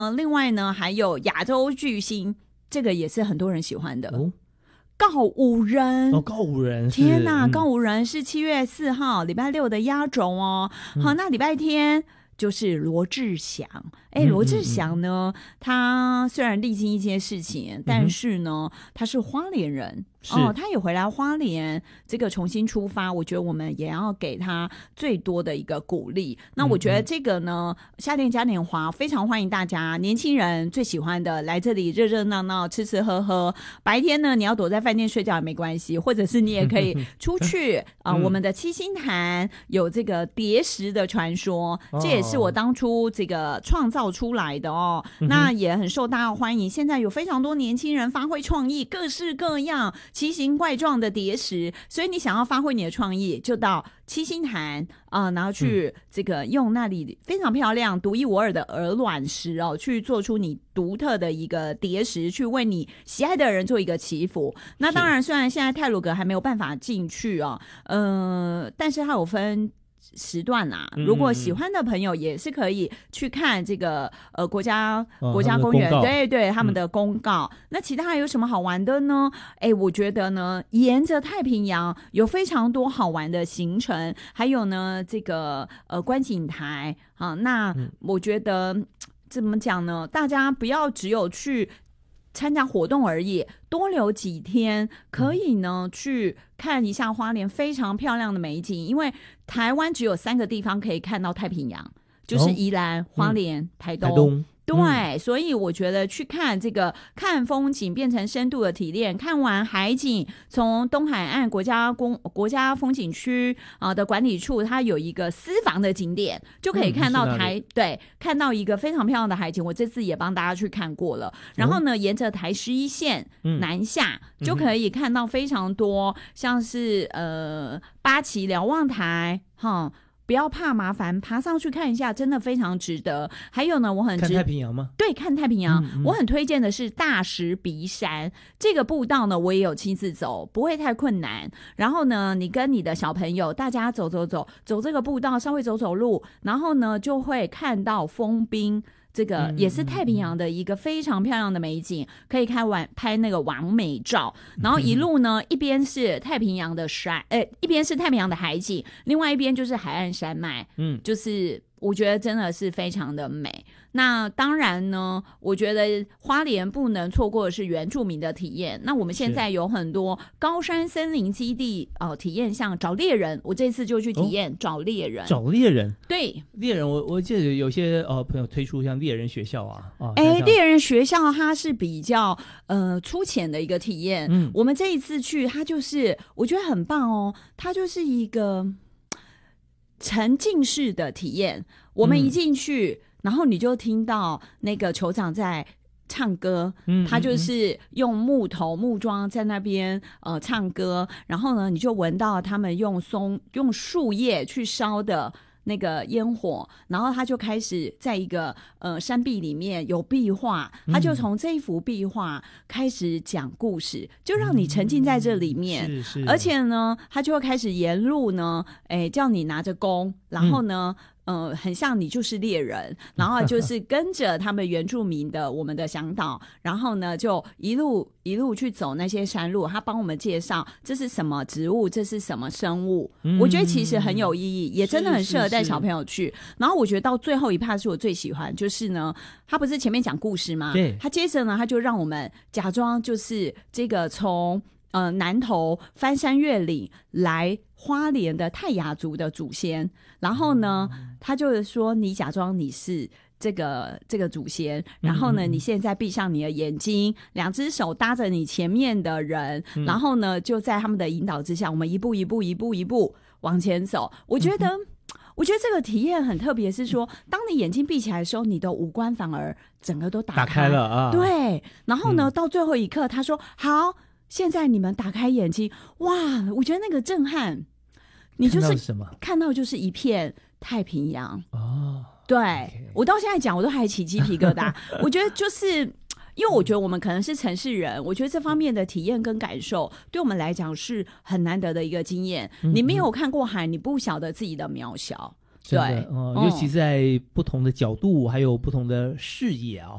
另外呢还有亚洲巨星，这个也是很多人喜欢的。告五人告五人， 天哪，告五人是7月4号礼拜六的压轴哦。好，那礼拜天就是罗志祥。罗志祥呢，他虽然历经一些事情，但是呢，他是花莲人他也回来花莲这个重新出发，我觉得我们也要给他最多的一个鼓励。那我觉得这个呢，夏天嘉年华非常欢迎大家，年轻人最喜欢的来这里热热闹闹吃吃喝喝，白天呢你要躲在饭店睡觉也没关系，或者是你也可以出去我们的七星潭有这个蝶石的传说，这也是我当初这个创造出来的那也很受大家欢迎。现在有非常多年轻人发挥创意，各式各样奇形怪状的蝶石，所以你想要发挥你的创意，就到七星潭然后去这个用那里非常漂亮独一无二的鹅卵石去做出你独特的一个蝶石，去为你喜爱的人做一个祈福。那当然虽然现在太鲁阁还没有办法进去但是它有分时段如果喜欢的朋友也是可以去看这个国家公园，对他们的公告。那其他还有什么好玩的呢？我觉得呢，沿着太平洋有非常多好玩的行程，还有呢这个观景台那我觉得怎么讲呢？大家不要只有去参加活动而已，多留几天，可以呢去看一下花莲非常漂亮的美景。因为台湾只有3个地方可以看到太平洋，就是宜兰、花莲、台东。对，所以我觉得去看这个看风景变成深度的体验，看完海景，从东海岸国家风景区的管理处，它有一个私房的景点，就可以看到看到一个非常漂亮的海景。我这次也帮大家去看过了。然后呢，沿着台11线南下，就可以看到非常多，像是八旗瞭望台不要怕麻烦，爬上去看一下，真的非常值得。还有呢，看太平洋吗？ 对，看太平洋。我很推荐的是大石鼻山，这个步道呢，我也有亲自走，不会太困难。然后呢，你跟你的小朋友，大家走这个步道，稍微走路，然后呢，就会看到丰滨。这个也是太平洋的一个非常漂亮的美景，可以拍那个完美照。然后一路呢，一边是太平洋的一边是太平洋的海景，另外一边就是海岸山脉。就是我觉得真的是非常的美。那当然呢，我觉得花莲不能错过的是原住民的体验。那我们现在有很多高山森林基地体验，像找猎人，我这次就去体验找猎人。 找猎人， 对， 猎人我记得有些朋友推出像猎人学校猎人学校它是比较粗浅的一个体验。我们这一次去，它就是我觉得很棒它就是一个沉浸式的体验。我们一进去，然后你就听到那个酋长在唱歌，他就是用木桩在那边唱歌，然后呢，你就闻到他们用树叶去烧的那个烟火，然后他就开始在一个山壁里面有壁画，他就从这一幅壁画开始讲故事，就让你沉浸在这里面。而且呢，他就会开始沿路呢，叫你拿着弓，然后呢很像你就是猎人，然后就是跟着他们原住民的我们的向导，然后呢就一路去走那些山路，他帮我们介绍这是什么植物，这是什么生物。我觉得其实很有意义，也真的很适合带小朋友去。然后我觉得到最后一趴是我最喜欢，就是呢他不是前面讲故事吗？ 对， 他接着呢他就让我们假装就是这个从南投翻山越岭来花莲的泰雅族的祖先，然后呢他就是说你假装你是这个祖先，然后呢你现在闭上你的眼睛，2只手搭着你前面的人，然后呢就在他们的引导之下，我们一步一步往前走。我觉得这个体验很特别，是说当你眼睛闭起来的时候，你的五官反而整个都打开了对，然后呢到最后一刻他说好，现在你们打开眼睛。哇，我觉得那个震撼，你就是看到就是一片太平洋对，okay. 我到现在讲我都还起鸡皮疙瘩我觉得就是因为我觉得我们可能是城市人，我觉得这方面的体验跟感受对我们来讲是很难得的一个经验。你没有看过海，你不晓得自己的渺小， 真的对尤其在不同的角度还有不同的视野啊，